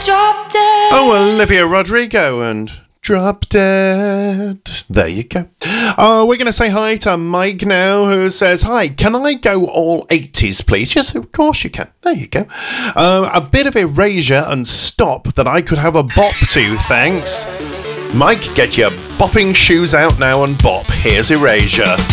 Drop Dead. Oh, Olivia Rodrigo and Drop Dead. There you go. We're going to say hi to Mike now, who says, hi, can I go all 80s, please? Yes, of course you can. There you go. A bit of Erasure and Stop that I could have a bop to, thanks. Mike, get your bopping shoes out now and bop. Here's Erasure.